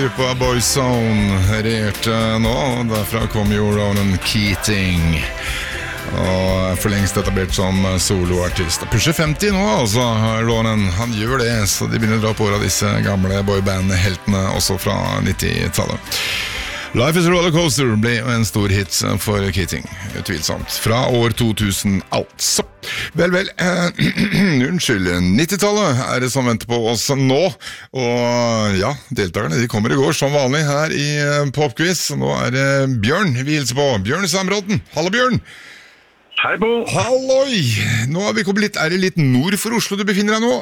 gruppa Boyzone regjerte nå. Derfra kom jo Ronan Keating, og for lengst etablert som soloartist. Pusher 50 nå, altså, Ronan. Han gjør det, så de begynner å dra på av disse gamle boyband-heltene også fra 90-tallet. Life is a Rollercoaster ble en stor hit for Keating, utvilsomt. Fra år 2000, altså. Vel, unnskyld, 90-tallet er det som venter på oss nå. Og ja, deltakerne de kommer i går som vanlig her i Popquiz. Nå er det Bjørn vi hilser på. Bjørn Samråden. Hallo, Bjørn. Hei, Bo. Halloi! Nå er vi kommet litt, er det litt nord for Oslo du befinner deg nå?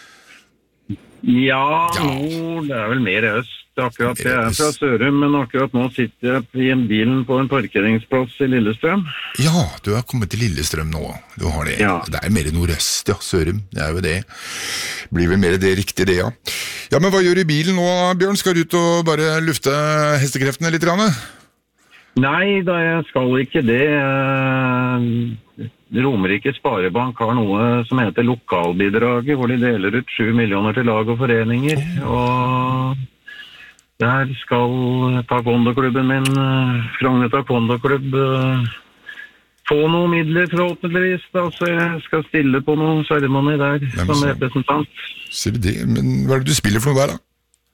Ja, nord, det er vel mer øst. Akkurat, jeg er fra Sørum, men akkurat nå sitter jeg i en bilen på en parkeringsplass i Lillestrøm. Ja, du har kommet til Lillestrøm nå. Du har det. Ja. Det er mer nordøst, ja, Sørum. Det er jo det. Blir vel mer det riktig det, ja. Ja, men hva gjør du i bilen nå, Bjørn? Skal du ut og bare lufte hestekreftene litt grann? Nei, da jeg skal ikke det. Romerike Sparebank har noe som heter lokalbidraget, hvor de deler ut 7 millioner til lag og foreninger, og der skal taekwondo-klubben min, Frogner taekwondo-klubb, få noen midler forhåpentligvis, da, så jeg skal stille på noen seremoni der som representant. Ser du det? Men hva er det du spiller for noe der, da?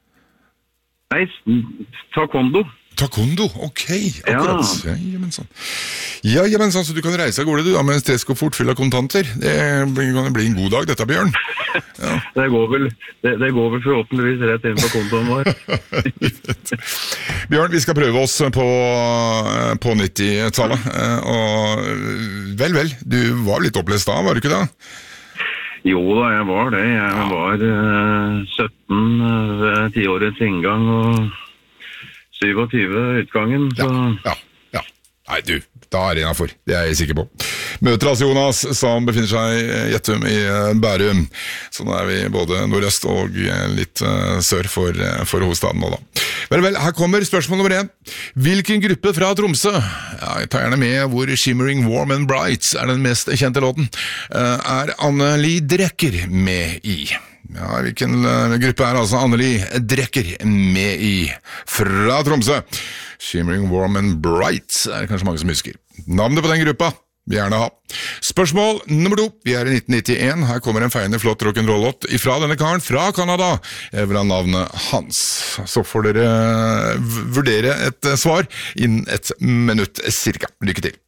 Nei, taekwondo. Taekwondo, ok, akkurat. Ja, men sånn, så du kan reise av gårde du da, med en stresskoffert full av kontanter. Det kan bli en god dag, dette, Bjørn. Ja. Det går vel forhåpentligvis rett inn på kontoen vår. Bjørn, vi skal prøve oss på 90-tallet. Og vel, du var litt opplest da, var du ikke da? Jo da, jeg var det. Jeg var 17 ved 10-årets inngang og 27 utgangen. Så. Ja. Nei, du, da er det innenfor. Det er jeg sikker på. Møter altså Jonas, som befinner seg i Gjettum i Bærum. Så nå er vi både nordøst og litt sør for hovedstaden nå da. Vel, her kommer spørsmål nummer 1. Hvilken gruppe fra Tromsø, jeg tar gjerne med hvor Shimmering Warm and Bright er den mest kjente låten, er Anneli Drecker med i? Ja, hvilken gruppe er altså Anneli Drecker med i fra Tromsø? Shimmering Warm and Bright er kanskje mange som husker. Navnet på den gruppa vil gjerne ha. Spørsmål nummer 2. Vi er i 1991. Her kommer en feiende flott rock'n'roll-låt ifra denne karen fra Canada. Jeg vil ha navnet hans. Så får dere vurdere et svar innen 1 minutt cirka. Lykke til.